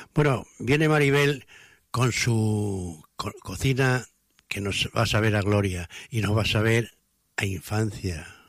Bueno, viene Maribel con su cocina que nos va a saber a gloria y nos va a saber a infancia.